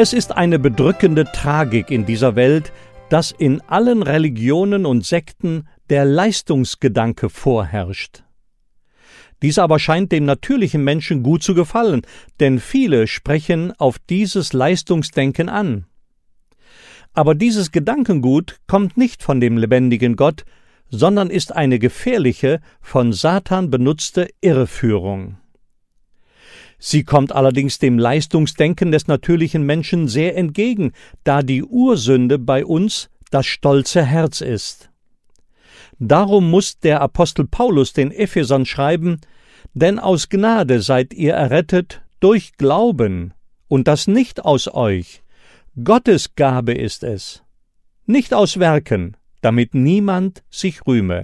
Es ist eine bedrückende Tragik in dieser Welt, dass in allen Religionen und Sekten der Leistungsgedanke vorherrscht. Dies aber scheint dem natürlichen Menschen gut zu gefallen, denn viele sprechen auf dieses Leistungsdenken an. Aber dieses Gedankengut kommt nicht von dem lebendigen Gott, sondern ist eine gefährliche, von Satan benutzte Irreführung. Sie kommt allerdings dem Leistungsdenken des natürlichen Menschen sehr entgegen, da die Ursünde bei uns das stolze Herz ist. Darum muss der Apostel Paulus den Ephesern schreiben: Denn aus Gnade seid ihr errettet durch Glauben, und das nicht aus euch. Gottes Gabe ist es, nicht aus Werken, damit niemand sich rühme.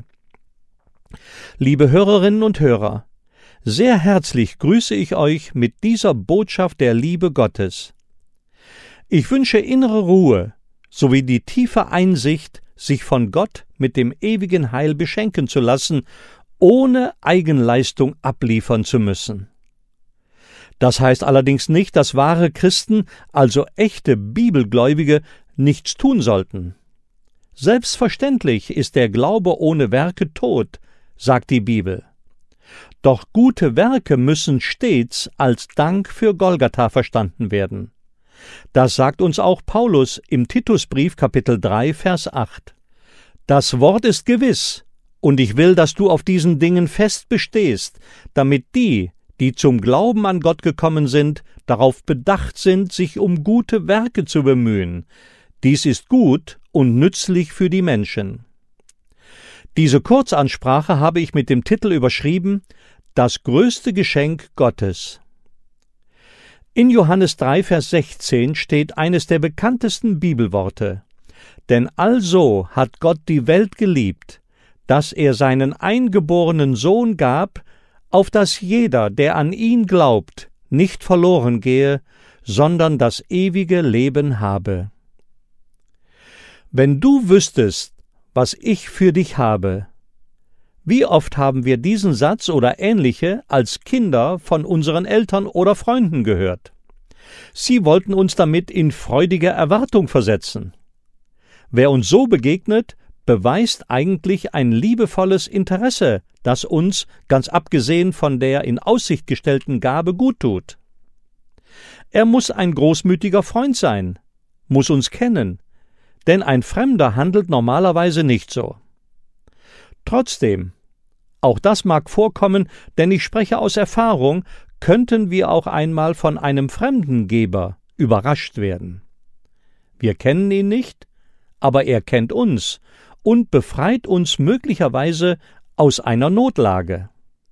Liebe Hörerinnen und Hörer, sehr herzlich grüße ich euch mit dieser Botschaft der Liebe Gottes. Ich wünsche innere Ruhe sowie die tiefe Einsicht, sich von Gott mit dem ewigen Heil beschenken zu lassen, ohne Eigenleistung abliefern zu müssen. Das heißt allerdings nicht, dass wahre Christen, also echte Bibelgläubige, nichts tun sollten. Selbstverständlich ist der Glaube ohne Werke tot, sagt die Bibel. Doch gute Werke müssen stets als Dank für Golgatha verstanden werden. Das sagt uns auch Paulus im Titusbrief Kapitel 3, Vers 8. Das Wort ist gewiss, und ich will, dass du auf diesen Dingen fest bestehst, damit die zum Glauben an Gott gekommen sind, darauf bedacht sind, sich um gute Werke zu bemühen. Dies ist gut und nützlich für die Menschen. Diese Kurzansprache habe ich mit dem Titel überschrieben: Das größte Geschenk Gottes. In Johannes 3, Vers 16 steht eines der bekanntesten Bibelworte: Denn also hat Gott die Welt geliebt, dass er seinen eingeborenen Sohn gab, auf dass jeder, der an ihn glaubt, nicht verloren gehe, sondern das ewige Leben habe. Wenn du wüsstest, was ich für dich habe. Wie oft haben wir diesen Satz oder ähnliche als Kinder von unseren Eltern oder Freunden gehört? Sie wollten uns damit in freudige Erwartung versetzen. Wer uns so begegnet, beweist eigentlich ein liebevolles Interesse, das uns, ganz abgesehen von der in Aussicht gestellten Gabe, guttut. Er muss ein großmütiger Freund sein, muss uns kennen, denn ein Fremder handelt normalerweise nicht so. Trotzdem, auch das mag vorkommen, denn ich spreche aus Erfahrung, könnten wir auch einmal von einem fremden Geber überrascht werden. Wir kennen ihn nicht, aber er kennt uns und befreit uns möglicherweise aus einer Notlage.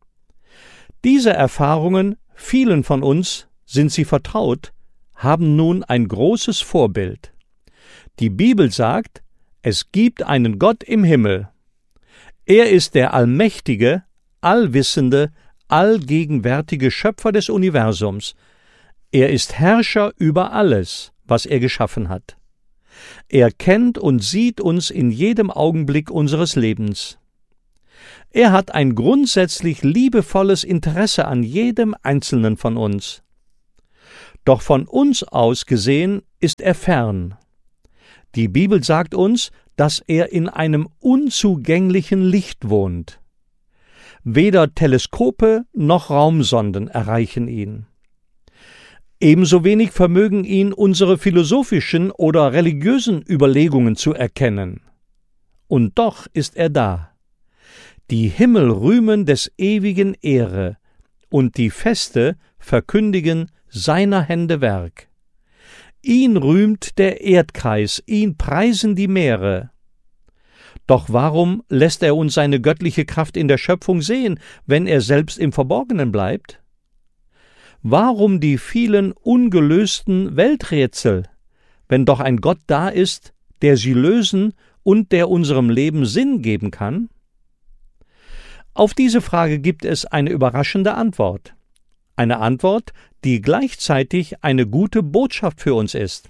Diese Erfahrungen, vielen von uns sind sie vertraut, haben nun ein großes Vorbild. Die Bibel sagt, es gibt einen Gott im Himmel. Er ist der allmächtige, allwissende, allgegenwärtige Schöpfer des Universums. Er ist Herrscher über alles, was er geschaffen hat. Er kennt und sieht uns in jedem Augenblick unseres Lebens. Er hat ein grundsätzlich liebevolles Interesse an jedem Einzelnen von uns. Doch von uns aus gesehen ist er fern. Die Bibel sagt uns, dass er in einem unzugänglichen Licht wohnt. Weder Teleskope noch Raumsonden erreichen ihn. Ebenso wenig vermögen ihn unsere philosophischen oder religiösen Überlegungen zu erkennen. Und doch ist er da. Die Himmel rühmen des ewigen Ehre, und die Feste verkündigen seiner Hände Werk. Ihn rühmt der Erdkreis, ihn preisen die Meere. Doch warum lässt er uns seine göttliche Kraft in der Schöpfung sehen, wenn er selbst im Verborgenen bleibt? Warum die vielen ungelösten Welträtsel, wenn doch ein Gott da ist, der sie lösen und der unserem Leben Sinn geben kann? Auf diese Frage gibt es eine überraschende Antwort. Eine Antwort, die gleichzeitig eine gute Botschaft für uns ist.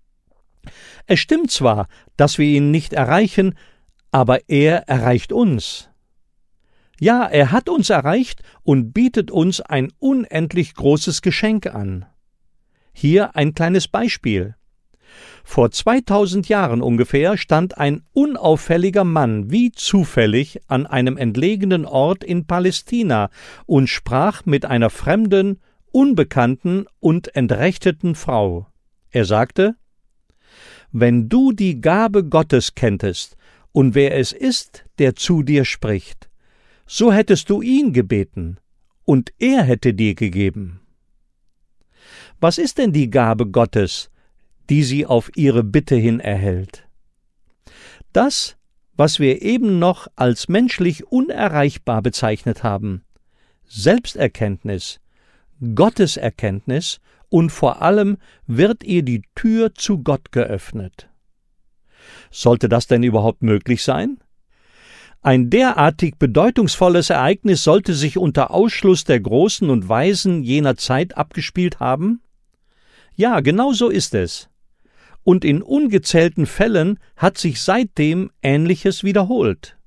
Es stimmt zwar, dass wir ihn nicht erreichen, aber er erreicht uns. Ja, er hat uns erreicht und bietet uns ein unendlich großes Geschenk an. Hier ein kleines Beispiel. Vor 2000 Jahren ungefähr stand ein unauffälliger Mann wie zufällig an einem entlegenen Ort in Palästina und sprach mit einer fremden, unbekannten und entrechteten Frau. Er sagte: »Wenn du die Gabe Gottes kenntest und wer es ist, der zu dir spricht, so hättest du ihn gebeten, und er hätte dir gegeben.« Was ist denn die Gabe Gottes, die sie auf ihre Bitte hin erhält? Das, was wir eben noch als menschlich unerreichbar bezeichnet haben: Selbsterkenntnis, Gotteserkenntnis, und vor allem wird ihr die Tür zu Gott geöffnet. Sollte das denn überhaupt möglich sein? Ein derartig bedeutungsvolles Ereignis sollte sich unter Ausschluss der Großen und Weisen jener Zeit abgespielt haben? Ja, genau so ist es. Und in ungezählten Fällen hat sich seitdem Ähnliches wiederholt.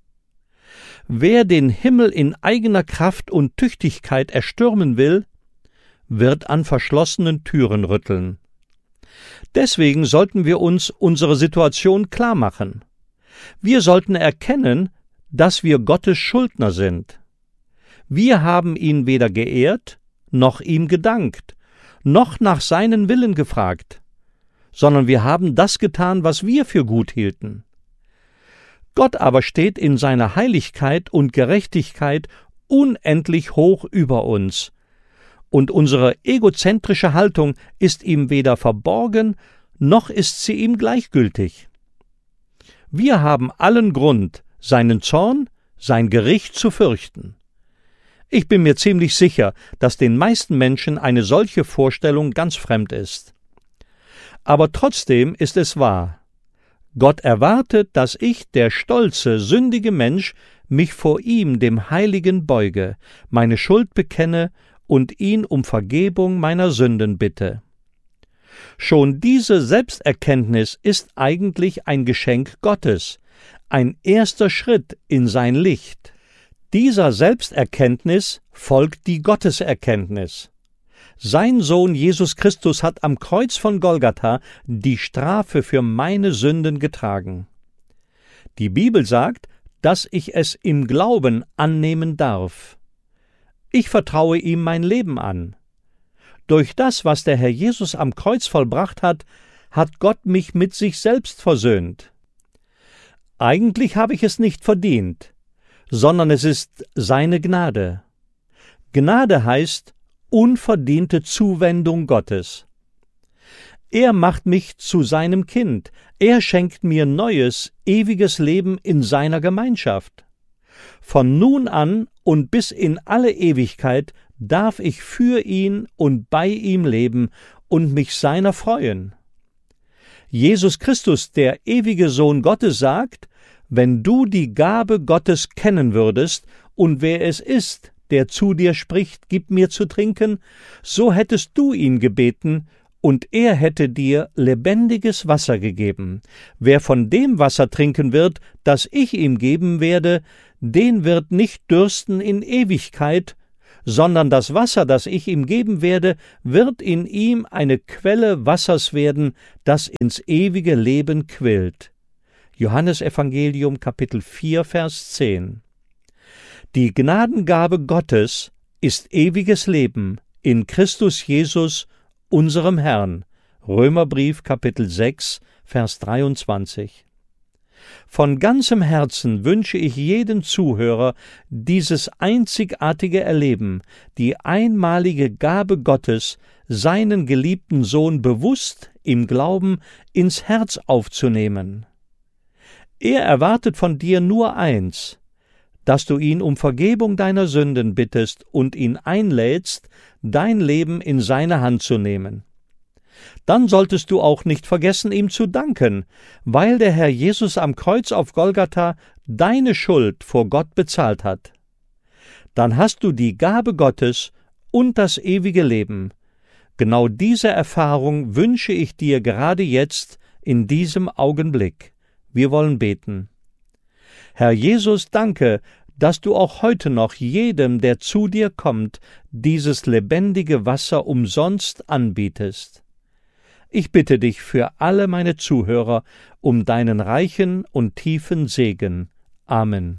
Wer den Himmel in eigener Kraft und Tüchtigkeit erstürmen will, wird an verschlossenen Türen rütteln. Deswegen sollten wir uns unsere Situation klar machen. Wir sollten erkennen, dass wir Gottes Schuldner sind. Wir haben ihn weder geehrt, noch ihm gedankt, noch nach seinen Willen gefragt, sondern wir haben das getan, was wir für gut hielten. Gott aber steht in seiner Heiligkeit und Gerechtigkeit unendlich hoch über uns, und unsere egozentrische Haltung ist ihm weder verborgen, noch ist sie ihm gleichgültig. Wir haben allen Grund, seinen Zorn, sein Gericht zu fürchten. Ich bin mir ziemlich sicher, dass den meisten Menschen eine solche Vorstellung ganz fremd ist. Aber trotzdem ist es wahr. Gott erwartet, dass ich, der stolze, sündige Mensch, mich vor ihm, dem Heiligen, beuge, meine Schuld bekenne und ihn um Vergebung meiner Sünden bitte. Schon diese Selbsterkenntnis ist eigentlich ein Geschenk Gottes, ein erster Schritt in sein Licht. Dieser Selbsterkenntnis folgt die Gotteserkenntnis. Sein Sohn Jesus Christus hat am Kreuz von Golgatha die Strafe für meine Sünden getragen. Die Bibel sagt, dass ich es im Glauben annehmen darf. Ich vertraue ihm mein Leben an. Durch das, was der Herr Jesus am Kreuz vollbracht hat, hat Gott mich mit sich selbst versöhnt. Eigentlich habe ich es nicht verdient, sondern es ist seine Gnade. Gnade heißt unverdiente Zuwendung Gottes. Er macht mich zu seinem Kind. Er schenkt mir neues, ewiges Leben in seiner Gemeinschaft. Von nun an und bis in alle Ewigkeit darf ich für ihn und bei ihm leben und mich seiner freuen. Jesus Christus, der ewige Sohn Gottes, sagt: Wenn du die Gabe Gottes kennen würdest und wer es ist, der zu dir spricht, gib mir zu trinken, so hättest du ihn gebeten, und er hätte dir lebendiges Wasser gegeben. Wer von dem Wasser trinken wird, das ich ihm geben werde, den wird nicht dürsten in Ewigkeit, sondern das Wasser, das ich ihm geben werde, wird in ihm eine Quelle Wassers werden, das ins ewige Leben quillt. Johannesevangelium Kapitel 4, Vers 10. Die Gnadengabe Gottes ist ewiges Leben in Christus Jesus, unserem Herrn. Römerbrief Kapitel 6, Vers 23. Von ganzem Herzen wünsche ich jedem Zuhörer dieses einzigartige Erleben, die einmalige Gabe Gottes, seinen geliebten Sohn bewusst im Glauben ins Herz aufzunehmen. Er erwartet von dir nur eins: dass du ihn um Vergebung deiner Sünden bittest und ihn einlädst, dein Leben in seine Hand zu nehmen. Dann solltest du auch nicht vergessen, ihm zu danken, weil der Herr Jesus am Kreuz auf Golgatha deine Schuld vor Gott bezahlt hat. Dann hast du die Gabe Gottes und das ewige Leben. Genau diese Erfahrung wünsche ich dir gerade jetzt, in diesem Augenblick. Wir wollen beten. Herr Jesus, danke, dass du auch heute noch jedem, der zu dir kommt, dieses lebendige Wasser umsonst anbietest. Ich bitte dich für alle meine Zuhörer um deinen reichen und tiefen Segen. Amen.